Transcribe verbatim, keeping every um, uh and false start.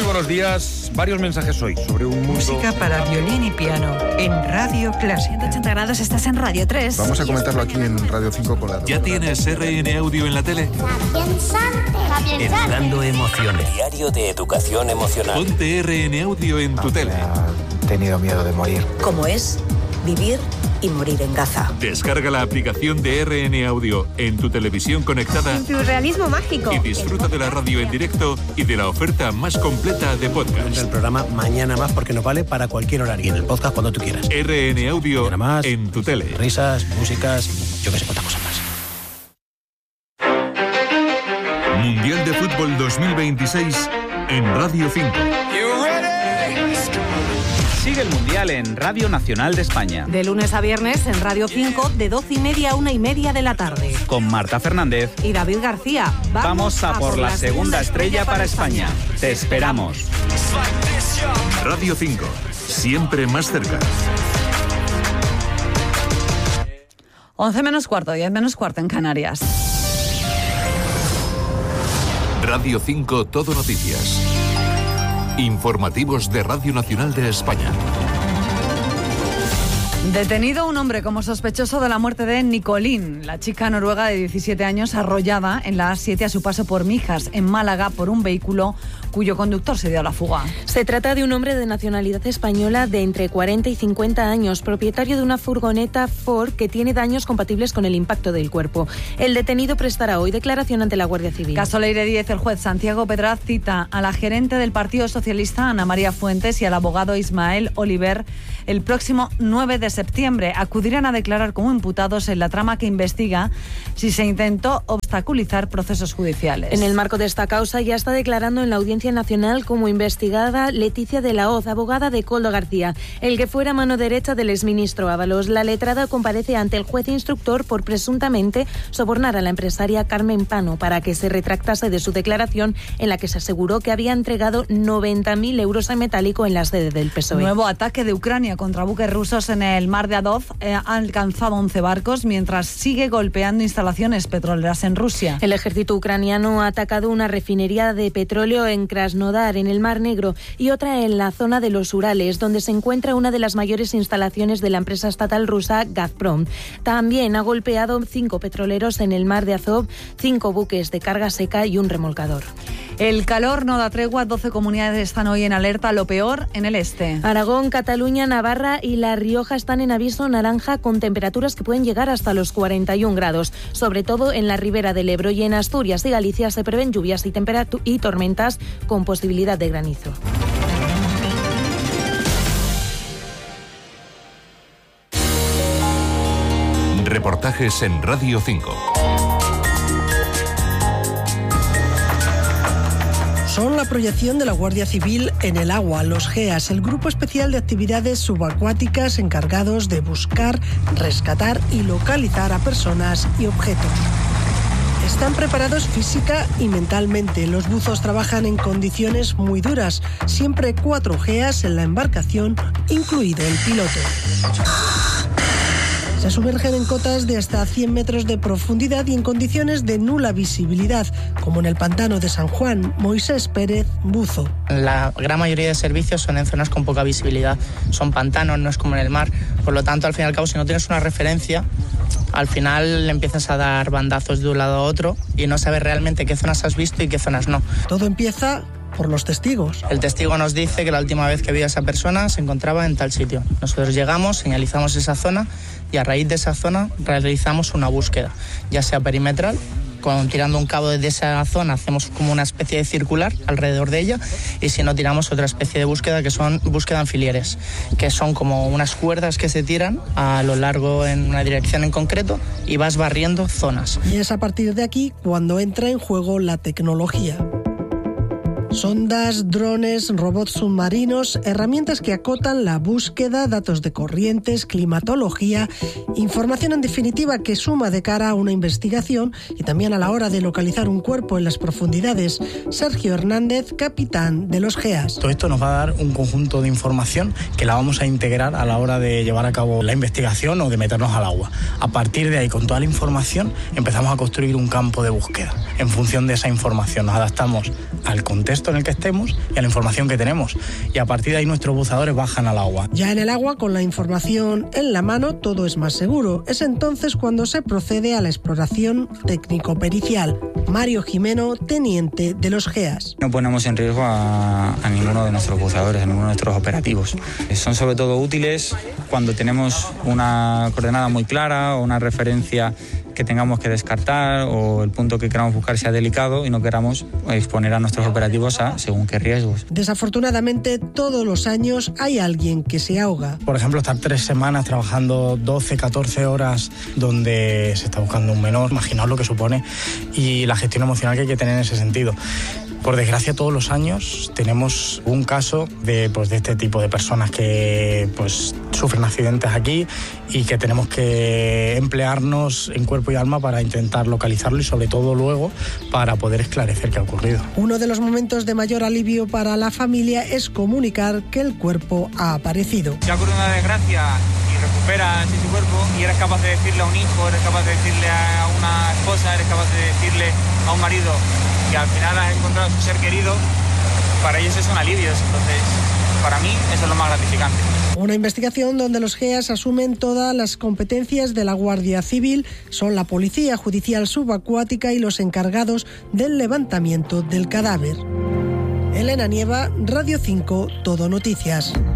buenos días. Varios mensajes hoy sobre un mundo... Música para violín y piano en Radio Clásica. ciento ochenta grados, estás en Radio tres. Vamos a comentarlo aquí en Radio cinco con la... ¿Ya tienes R N Audio en la tele? Educando emociones. Diario de educación emocional. Ponte R N Audio en tu tele. He tenido miedo de morir. ¿Cómo es vivir y morir en Gaza? Descarga la aplicación de R N Audio en tu televisión conectada. Surrealismo mágico. Y disfruta de la radio en directo y de la oferta más completa de podcast. El programa Mañana Más porque nos vale para cualquier horario. Y en el podcast cuando tú quieras. R N Audio más, en tu tele. Risas, músicas, yo que sé cuántas cosas más. Mundial de Fútbol dos mil veintiséis en Radio cinco. Sigue el Mundial en Radio Nacional de España. De lunes a viernes en Radio cinco, de doce y media a una y media de la tarde. Con Marta Fernández y David García. Vamos, Vamos a, a por la segunda estrella para España. España. Te esperamos. Radio cinco, siempre más cerca. once menos cuarto, diez menos cuarto en Canarias. Radio cinco, Todo Noticias. Informativos de Radio Nacional de España. Detenido un hombre como sospechoso de la muerte de Nicolín, la chica noruega de diecisiete años arrollada en la A siete a su paso por Mijas, en Málaga, por un vehículo cuyo conductor se dio a la fuga. Se trata de un hombre de nacionalidad española de entre cuarenta y cincuenta años, propietario de una furgoneta Ford que tiene daños compatibles con el impacto del cuerpo. El detenido prestará hoy declaración ante la Guardia Civil. Caso Leire diez, el juez Santiago Pedraz cita a la gerente del Partido Socialista, Ana María Fuentes, y al abogado Ismael Oliver el próximo nueve de septiembre. Acudirán a declarar como imputados en la trama que investiga si se intentó obstaculizar procesos judiciales. En el marco de esta causa ya está declarando en la Audiencia Nacional como investigada Leticia de la Hoz, abogada de Koldo García, el que fuera mano derecha del exministro Ábalos. La letrada comparece ante el juez instructor por presuntamente sobornar a la empresaria Carmen Pano para que se retractase de su declaración en la que se aseguró que había entregado noventa mil euros en metálico en la sede del P S O E. Nuevo ataque de Ucrania contra buques rusos en el mar de Azov eh, ha alcanzado once barcos mientras sigue golpeando instalaciones petroleras en Rusia. El ejército ucraniano ha atacado una refinería de petróleo en Krasnodar, en el Mar Negro, y otra en la zona de los Urales, donde se encuentra una de las mayores instalaciones de la empresa estatal rusa Gazprom. También ha golpeado cinco petroleros en el Mar de Azov, cinco buques de carga seca y un remolcador. El calor no da tregua, doce comunidades están hoy en alerta, lo peor en el este. Aragón, Cataluña, Navarra y La Rioja están en aviso naranja con temperaturas que pueden llegar hasta los cuarenta y un grados. Sobre todo en la ribera del Ebro, y en Asturias y Galicia se prevén lluvias y, temperatu- y tormentas con posibilidad de granizo. Reportajes en Radio cinco. Son la proyección de la Guardia Civil en el agua, los G E A S, el Grupo Especial de Actividades Subacuáticas encargados de buscar, rescatar y localizar a personas y objetos. Están preparados física y mentalmente. Los buzos trabajan en condiciones muy duras. Siempre cuatro G E A S en la embarcación, incluido el piloto. Se sumergen en cotas de hasta cien metros de profundidad y en condiciones de nula visibilidad, como en el pantano de San Juan. Moisés Pérez, buzo. La gran mayoría de servicios son en zonas con poca visibilidad. Son pantanos, no es como en el mar. Por lo tanto, al fin y al cabo, si no tienes una referencia, al final le empiezas a dar bandazos de un lado a otro y no sabes realmente qué zonas has visto y qué zonas no. Todo empieza por los testigos. El testigo nos dice que la última vez que vio a esa persona se encontraba en tal sitio. Nosotros llegamos, señalizamos esa zona y a raíz de esa zona realizamos una búsqueda, ya sea perimetral, con, tirando un cabo desde esa zona hacemos como una especie de circular alrededor de ella, y si no tiramos otra especie de búsqueda que son búsqueda en filieres, que son como unas cuerdas que se tiran a lo largo en una dirección en concreto y vas barriendo zonas. Y es a partir de aquí cuando entra en juego la tecnología. Sondas, drones, robots submarinos, herramientas que acotan la búsqueda, datos de corrientes, climatología, información en definitiva que suma de cara a una investigación y también a la hora de localizar un cuerpo en las profundidades. Sergio Hernández, capitán de los G E A S. Todo esto nos va a dar un conjunto de información que la vamos a integrar a la hora de llevar a cabo la investigación o de meternos al agua. A partir de ahí, con toda la información, empezamos a construir un campo de búsqueda. En función de esa información nos adaptamos al contexto contexto en el que estemos y a la información que tenemos. Y a partir de ahí nuestros buzadores bajan al agua. Ya en el agua, con la información en la mano, todo es más seguro. Es entonces cuando se procede a la exploración técnico-pericial. Mario Jimeno, teniente de los G E A S. No ponemos en riesgo a, a ninguno de nuestros buzadores, a ninguno de nuestros operativos. Son sobre todo útiles cuando tenemos una coordenada muy clara o una referencia que tengamos que descartar o el punto que queramos buscar sea delicado y no queramos exponer a nuestros operativos a según qué riesgos. Desafortunadamente, todos los años hay alguien que se ahoga. Por ejemplo, estar tres semanas trabajando doce, catorce horas donde se está buscando un menor, imaginaos lo que supone, y la gestión emocional que hay que tener en ese sentido. Por desgracia, todos los años tenemos un caso de, pues, de este tipo de personas que pues, sufren accidentes aquí y que tenemos que emplearnos en cuerpo y alma para intentar localizarlo y sobre todo luego para poder esclarecer qué ha ocurrido. Uno de los momentos de mayor alivio para la familia es comunicar que el cuerpo ha aparecido. Si ha ocurrido una desgracia y recuperas ese cuerpo y eres capaz de decirle a un hijo, eres capaz de decirle a una esposa, eres capaz de decirle a un marido que al final has encontrado a su ser querido, para ellos es un alivio. Entonces, para mí, eso es lo más gratificante. Una investigación donde los G E A S asumen todas las competencias de la Guardia Civil, son la Policía Judicial Subacuática y los encargados del levantamiento del cadáver. Elena Nieva, Radio cinco, Todo Noticias.